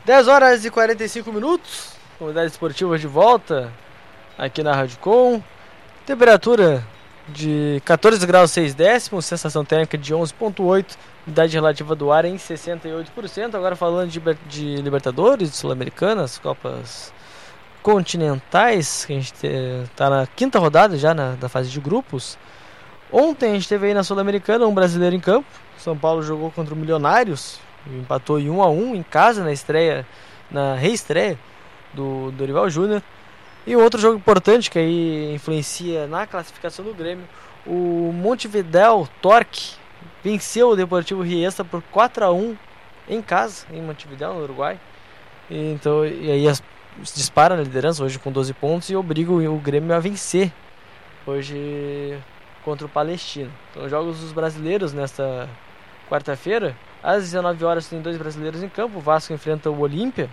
10 horas e 45 minutos. Comunidade esportiva de volta aqui na Rádio Com. Temperatura de 14 graus 6 décimos, sensação térmica de 11,8, umidade relativa do ar em 68%. Agora falando de Libertadores, de Sul-Americanas, Copas Continentais, que a gente está na quinta rodada já da fase de grupos. Ontem a gente teve aí na Sul-Americana um brasileiro em campo. São Paulo jogou contra o Milionários, empatou em 1-1 em casa na reestreia do Dorival Júnior. E outro jogo importante que aí influencia na classificação do Grêmio, o Montevidéu Torque venceu o Deportivo Riestra por 4-1 em casa, em Montevidéu, no Uruguai. E aí dispara na liderança hoje com 12 pontos e obriga o Grêmio a vencer hoje contra o Palestino. Então, jogos dos brasileiros nesta quarta-feira, às 19 horas tem 2 brasileiros em campo. O Vasco enfrenta o Olímpia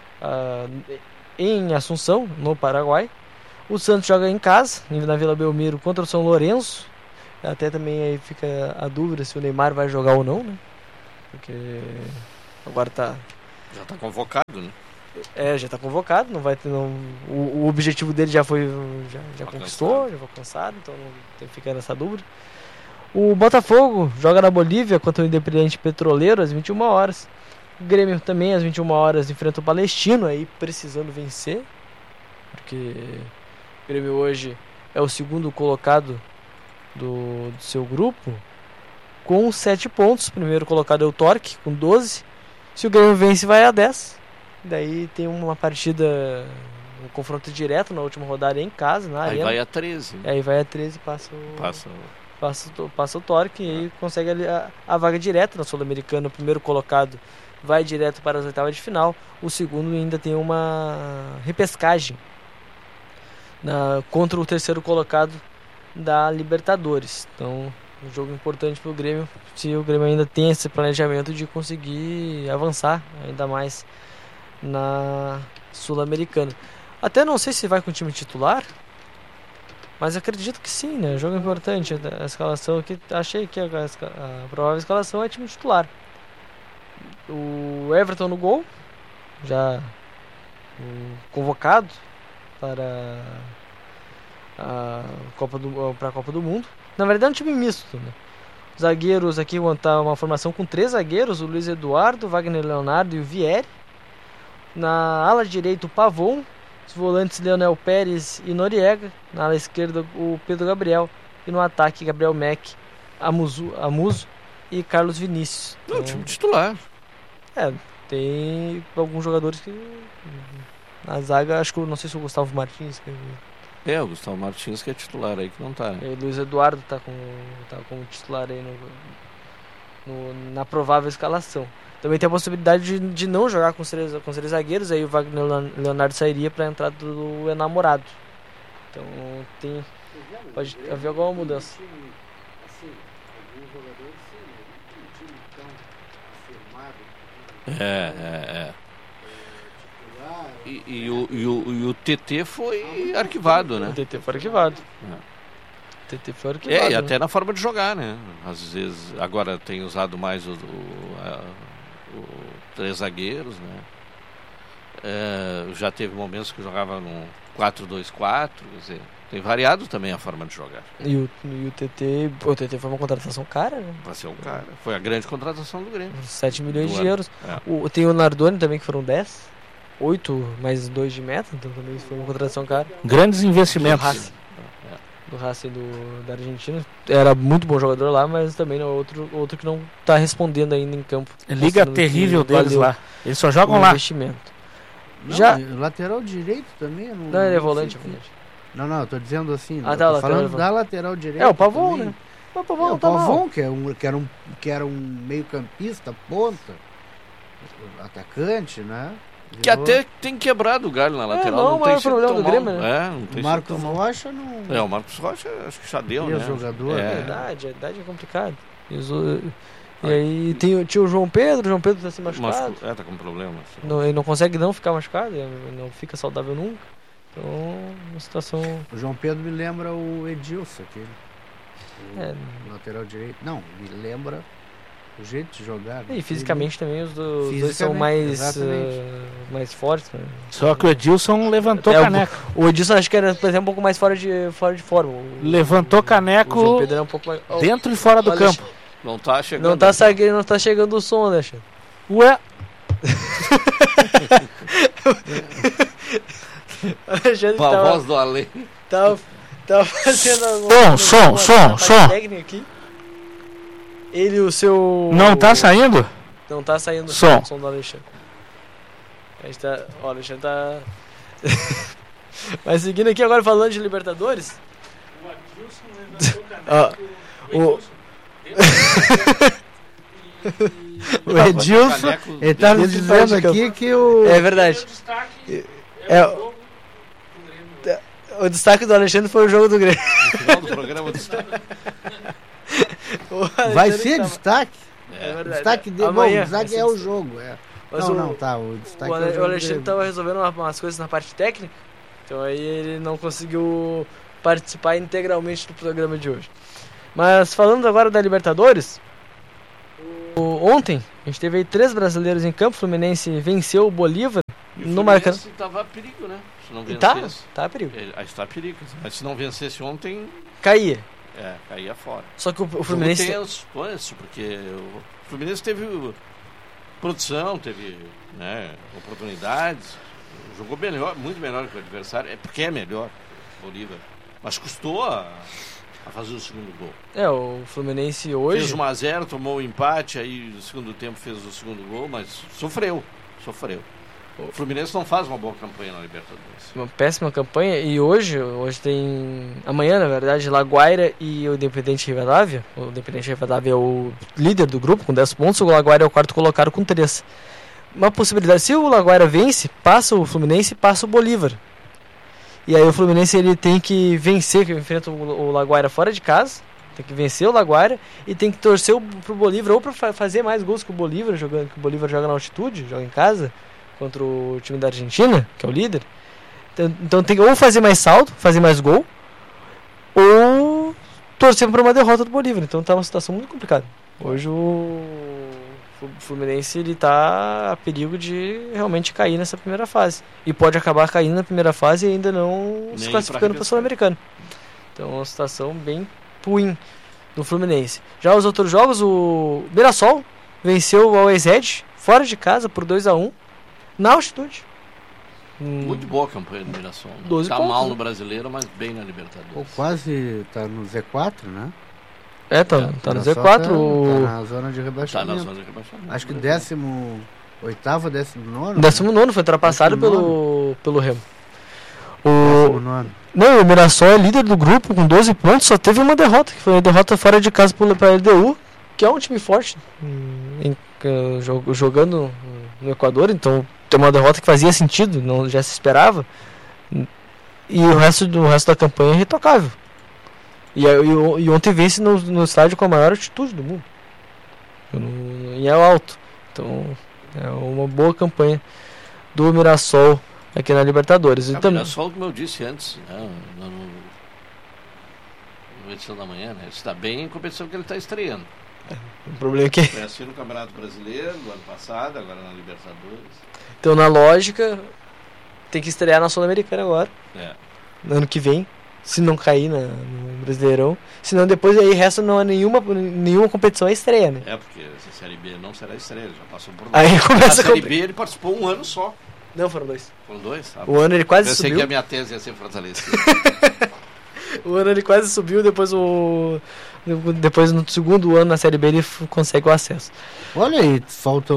em Assunção, no Paraguai. O Santos joga em casa, na Vila Belmiro, contra o São Lourenço. Até também aí fica a dúvida se o Neymar vai jogar ou não, né? Porque agora já tá convocado, né? Já tá convocado, não vai ter. O objetivo dele já foi. Já conquistou, já foi alcançado, então não tem que ficar nessa dúvida. O Botafogo joga na Bolívia contra o Independiente Petroleiro às 21 horas. O Grêmio também às 21 horas enfrenta o Palestino, aí precisando vencer, porque o Grêmio hoje é o segundo colocado do seu grupo com 7 pontos. O primeiro colocado é o Torque com 12. Se o Grêmio vence, vai a 10. Daí tem uma partida, um confronto direto na última rodada em casa, na Arena. Aí vai a 13. Aí vai a 13 passa o Torque e aí consegue a vaga direta na Sul-Americana. O primeiro colocado vai direto para as oitavas de final. O segundo ainda tem uma repescagem contra o terceiro colocado da Libertadores. Então, um jogo importante para o Grêmio, se o Grêmio ainda tem esse planejamento de conseguir avançar ainda mais na Sul-Americana. Até não sei se vai com o time titular, mas acredito que sim, né? Jogo importante. A escalação aqui, achei que a provável escalação é time titular. O Everton no gol, já convocado para a Copa do Mundo. Na verdade é um time misto, né? Zagueiros aqui vão estar uma formação com 3 zagueiros, o Luiz Eduardo, o Wagner Leonardo e o Vieri. Na ala direita o Pavon, os volantes Leonel Pérez e Noriega. Na ala esquerda o Pedro Gabriel. E no ataque Gabriel Mack, Amuso e Carlos Vinícius. Não, time titular. Tem alguns jogadores que na zaga, acho que não sei se o Gustavo Martins o Gustavo Martins que é titular aí, que não tá. O Luiz Eduardo tá como titular aí na provável escalação. Também tem a possibilidade de não jogar com os três zagueiros, aí o Wagner Leonardo sairia para a entrada do Enamorado. Então pode haver alguma mudança. E o TT foi arquivado, né? O TT foi arquivado. E até na forma de jogar, né? Às vezes, agora tem usado mais os 3 zagueiros, né? Já teve momentos que jogava no 4-2-4, quer dizer, tem variado também a forma de jogar. E o TT foi uma contratação cara, né? Vai ser um cara. Foi a grande contratação do Grêmio. 7 milhões de euros. Tem o Nardoni também, que foram 10. 8 mais 2 de meta, então também foi uma contratação cara. Grandes investimentos. Do Racing da Argentina. Era muito bom jogador lá, mas também é outro que não está respondendo ainda em campo. Liga terrível deles lá. Eles só jogam lá. Investimento. Não, lateral direito também. Não, ele é volante. Não, eu tô dizendo assim. Tô falando da lateral direita. O Pavon, também. né? O Pavon o Pavon, que era um meio campista, ponta, atacante, né? Que até tem quebrado o galho na lateral. Não tem problema do Grêmio, né? O Marcos Rocha não... o Marcos Rocha acho que já deu, né? Jogador. A idade é complicado. E aí tinha o João Pedro tá se machucado. Tá com problema. Ele não consegue não ficar machucado, não fica saudável nunca. Então, uma situação... O João Pedro me lembra o Edilson, aquele. O lateral direito. Não, me lembra O jeito de jogar. E fisicamente também os dois são mais fortes. Né? Só que o Edilson levantou caneco. O Edilson acho que era, por exemplo, um pouco mais fora de forma. Levantou caneco o Pedro é um pouco mais... dentro e fora do campo. Não tá chegando. Não tá chegando o som, né, Alexandre? Ué? Com a voz do além. Tava fazendo som. técnica aqui. Ele, o seu... Não tá saindo? Não tá saindo o som do Alexandre. A gente tá... Ó, o Alexandre tá... Mas seguindo aqui agora, falando de Libertadores... O Edilson... Ele tá nos dizendo aqui que o... É verdade. O destaque do Alexandre foi o jogo do Grêmio. No final do programa, o destaque. Vai ser destaque? É verdade. Destaque de amanhã, o destaque é o jogo. É. O destaque o Alexandre estava resolvendo umas coisas na parte técnica, então aí ele não conseguiu participar integralmente do programa de hoje. Mas falando agora da Libertadores, ontem a gente teve aí 3 brasileiros em campo. O Fluminense venceu o Bolívar no Maracanã. O Fluminense estava a perigo, né? Se não vencesse, tá a perigo. Está a perigo. Mas se não vencesse ontem... Caía. Caía fora. Só que o Fluminense... tenso, porque o Fluminense teve produção, teve oportunidades, jogou melhor, muito melhor que o adversário, porque é melhor o Bolívar. Mas custou a fazer o segundo gol. O Fluminense hoje... Fez 1-0, tomou o empate, aí no segundo tempo fez o segundo gol, mas sofreu. O Fluminense não faz uma boa campanha na Libertadores. Uma péssima campanha. E hoje tem... Amanhã, na verdade, Laguaira e o Independente Rivadavia. O Independente Rivadavia é o líder do grupo com 10 pontos. O Laguaira é o quarto colocado com 3. Uma possibilidade. Se o Laguaira vence, passa o Fluminense e passa o Bolívar. E aí o Fluminense ele tem que vencer, que enfrenta o Laguaira fora de casa. Tem que vencer o Laguaira e tem que torcer pro Bolívar ou para fazer mais gols que o Bolívar, que o Bolívar joga na altitude, joga em casa, contra o time da Argentina, que é o líder. Então tem que ou fazer mais saldo, fazer mais gol, ou torcer para uma derrota do Bolívar. Então tá uma situação muito complicada. Hoje o Fluminense ele tá a perigo de realmente cair nessa primeira fase. E pode acabar caindo na primeira fase e ainda não se classificando para o Sul-Americano. Então é uma situação bem ruim do Fluminense. Já os outros jogos, o Mirassol venceu o Always Red fora de casa por 2-1 na altitude. Muito boa a campanha do Mirassol. 12 pontos, mal no Brasileiro, mas bem na Libertadores. Quase tá no Z4, né? Tá no Z4. Tá na zona de rebaixamento. Acho que 18º, 19º. 19º, foi ultrapassado pelo Remo. O Mirassol é líder do grupo com 12 pontos, só teve uma derrota, que foi uma derrota fora de casa para a LDU, que é um time forte jogando no Equador, então tem uma derrota que fazia sentido, não já se esperava. E o resto da campanha é retocável. E ontem vence no estádio com a maior altitude do mundo, em El Alto. Então é uma boa campanha do Mirassol aqui na Libertadores. O Mirassol, como eu disse antes, no edição da manhã, né? Está bem em competição que ele está estreando. O problema é que... Foi assim no Campeonato Brasileiro, do ano passado, agora na Libertadores. Então, na lógica, tem que estrear na Sul-Americana agora. No ano que vem, se não cair no Brasileirão. Senão depois aí resta não há nenhuma competição a estreia, né? Porque essa Série B não será estreia, já passou por aí começa a Série B ele participou um ano só. Não, foram 2. Foram 2? O ano ele quase subiu. Eu sei que a minha tese ia ser fortalecida. O ano ele quase subiu, depois no segundo ano na Série B ele consegue o acesso. Olha aí, falta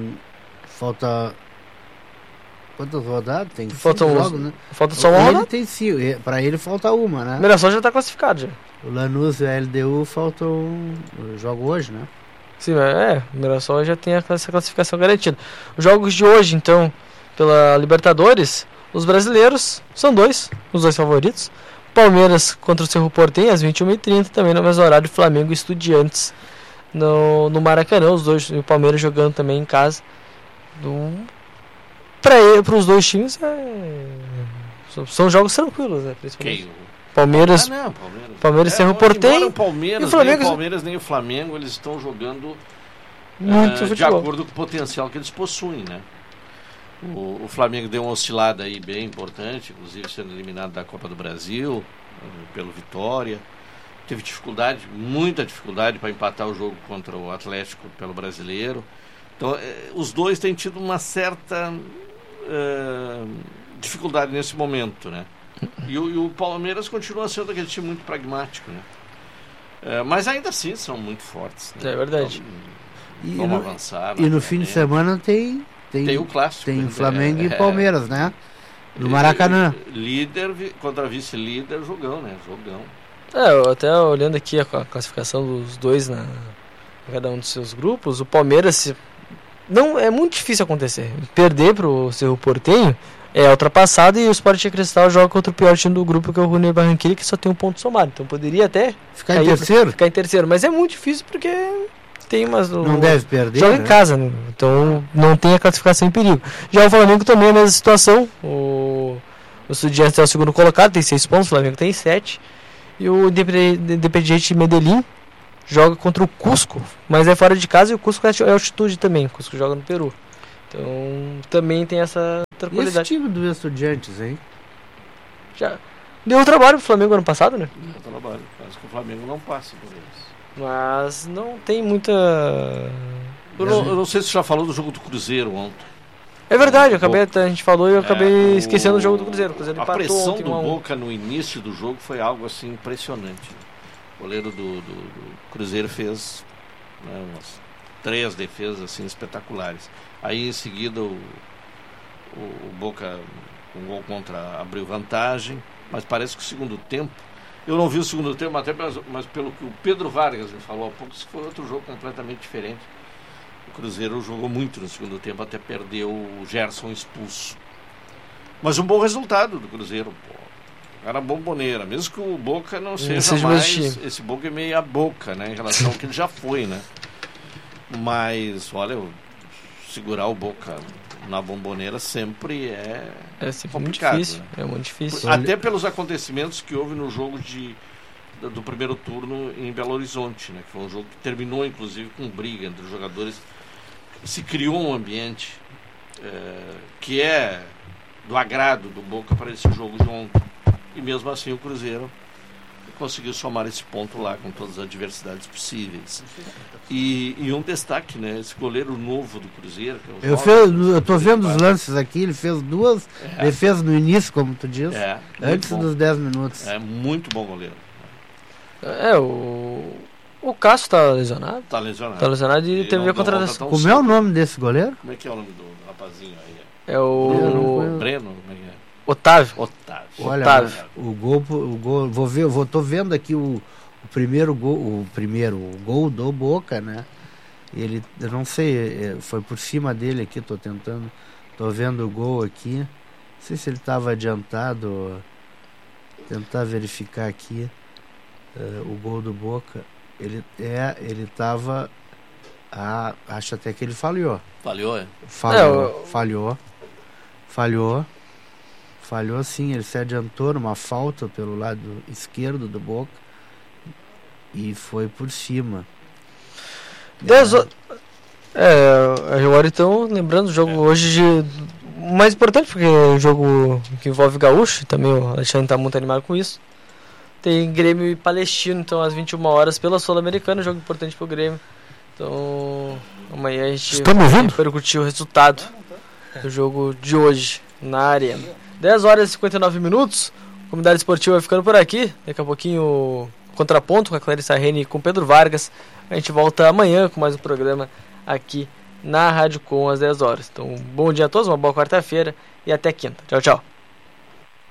quantas rodadas? Tem 5 jogos, né? Falta só uma rodada. Tem 5, pra ele falta uma, né? O Mirassol já tá classificado já. O Lanús e a LDU faltam um jogo hoje, né? Sim, o Mirassol já tem essa classificação garantida. Os jogos de hoje, então, pela Libertadores, os brasileiros são os dois favoritos. Palmeiras contra o Cerro Porteño às 21h30, também no mesmo horário, Flamengo e Estudiantes no Maracanã, os dois, e o Palmeiras jogando também em casa. Para os dois times são jogos tranquilos, né? Principalmente. Palmeiras e Cerro Porteño. O Palmeiras, e o Flamengo, nem o Palmeiras nem o Flamengo, eles estão jogando muito futebol. De acordo com o potencial que eles possuem, né? O Flamengo deu uma oscilada aí bem importante, inclusive sendo eliminado da Copa do Brasil pelo Vitória. Teve muita dificuldade para empatar o jogo contra o Atlético pelo Brasileiro. Então, os dois têm tido uma certa dificuldade nesse momento, né? E o Palmeiras continua sendo aquele time muito pragmático, né? Mas ainda assim são muito fortes, né? É verdade. Então, vamos avançar. E no fim de semana tem o clássico. Tem Flamengo e Palmeiras, né? No Maracanã. Líder contra vice-líder, jogão, né? Jogão. Até olhando aqui a classificação dos dois na cada um dos seus grupos, o Palmeiras não é muito difícil acontecer. Perder pro Cerro Porteño é ultrapassado e o Sporting Cristal joga contra o pior time do grupo, que é o Junior Barranquilla, que só tem um ponto somado. Então poderia até ficar em terceiro, mas é muito difícil porque tem não deve perder. Joga em casa, né? Então não tem a classificação em perigo. Já o Flamengo também é a mesma situação. O Estudiantes é o segundo colocado, tem 6 pontos, o Flamengo tem 7. E o Independiente Medellín joga contra o Cusco, mas é fora de casa, e o Cusco é altitude também. O Cusco joga no Peru. Então também tem essa tranquilidade. E esse time do Estudiantes, hein? Já deu trabalho pro Flamengo ano passado, né? Deu trabalho. Parece que o Flamengo não passa por eles. Mas não tem muita... Eu não sei se você já falou do jogo do Cruzeiro ontem. É verdade, a gente falou e eu acabei esquecendo o jogo do Cruzeiro. O Cruzeiro a empatou pressão ontem, do Boca no início do jogo foi algo assim impressionante. O goleiro do Cruzeiro fez umas 3 defesas assim espetaculares. Aí em seguida o Boca, um gol contra, abriu vantagem, mas parece que o segundo tempo, eu não vi o segundo tempo, mas pelo que o Pedro Vargas me falou há pouco, isso foi outro jogo completamente diferente. O Cruzeiro jogou muito no segundo tempo, até perdeu o Gerson expulso. Mas um bom resultado do Cruzeiro, pô. Era bomboneira, mesmo que o Boca não seja mais esse Boca é meia boca, né, em relação ao que ele já foi, né. Mas, olha, segurar o Boca na bomboneira sempre sempre complicado, muito difícil, né? É muito difícil. Até pelos acontecimentos que houve no jogo do primeiro turno em Belo Horizonte, né? Que foi um jogo que terminou inclusive com briga entre os jogadores. Se criou um ambiente que é do agrado do Boca para esse jogo de ontem. E mesmo assim o Cruzeiro conseguiu somar esse ponto lá com todas as adversidades possíveis. E um destaque, né? Esse goleiro novo do Cruzeiro. Que é eu estou vendo os lances aqui, ele fez 2 defesas no início, como tu disse, antes dos 10 minutos. É muito bom goleiro. O Cássio tá lesionado. Tá lesionado. Tá lesionado e teve a contratação. Como é o nome desse goleiro? Como é que é o nome do rapazinho aí? É o Breno? Como é que é? Otávio. Olha, o gol, tô vendo aqui o primeiro gol do Boca, né? Ele, eu não sei, foi por cima dele aqui, tô vendo o gol aqui. Não sei se ele estava adiantado, tentar verificar aqui o gol do Boca. Ele estava, acho até que ele falhou. Falhou sim, ele se adiantou numa falta pelo lado esquerdo do Boca e foi por cima. Agora então, lembrando o jogo hoje o mais importante, porque é um jogo que envolve gaúcho, também o Alexandre está muito animado com isso. Tem Grêmio e Palestino, então às 21 horas pela Sul-Americana, jogo importante pro Grêmio. Então amanhã a gente vai repercutir o resultado do jogo de hoje na Arena. 10 horas e 59 minutos, a Comunidade Esportiva vai ficando por aqui. Daqui a pouquinho o Contraponto com a Clarissa Reni e com o Pedro Vargas. A gente volta amanhã com mais um programa aqui na Rádio Com às 10 horas. Então bom dia a todos, uma boa quarta-feira e até quinta. Tchau, tchau.